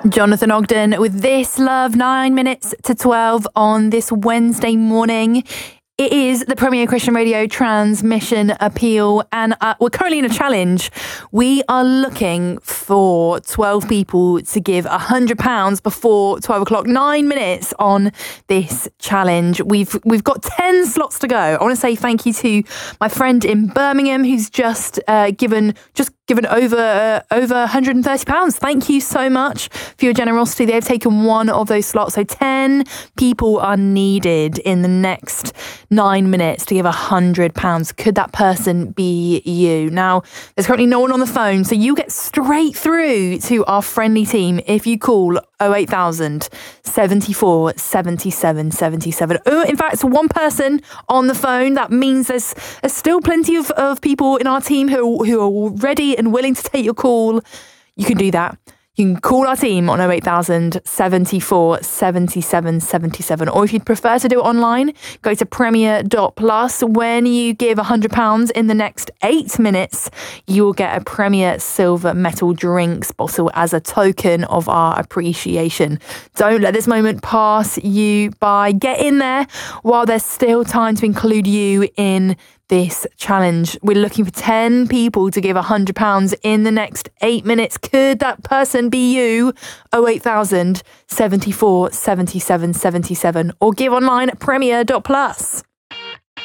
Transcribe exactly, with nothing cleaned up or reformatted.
Jonathan Ogden with This Love, nine minutes to twelve on this Wednesday morning. It is the Premier Christian Radio Transmission Appeal, and uh, we're currently in a challenge. We are looking for twelve people to give one hundred pounds before twelve o'clock, nine minutes on this challenge. We've we've got ten slots to go. I want to say thank you to my friend in Birmingham who's just uh, given just given over uh, over one hundred thirty pounds. Thank you so much for your generosity. They've taken one of those slots. So ten people are needed in the next nine minutes to give one hundred pounds. Could that person be you? Now, there's currently no one on the phone, so you get straight through to our friendly team if you call oh eight thousand, seventy-four, seventy-seven, seventy-seven. Oh, in fact, one person on the phone. That means there's, there's still plenty of, of people in our team who, who are ready and willing to take your call. You can do that. You can call our team on oh eight thousand, seventy-four, seventy-seven, seventy-seven. Or if you'd prefer to do it online, go to premier dot plus. When you give one hundred pounds in the next eight minutes, you will get a Premier Silver Metal Drinks bottle as a token of our appreciation. Don't let this moment pass you by. Get in there while there's still time to include you in this challenge. We're looking for ten people to give one hundred pounds in the next eight minutes. Could that person be you? oh eight thousand, seventy-four, seventy-seven, seventy-seven. Or give online at premier dot plus.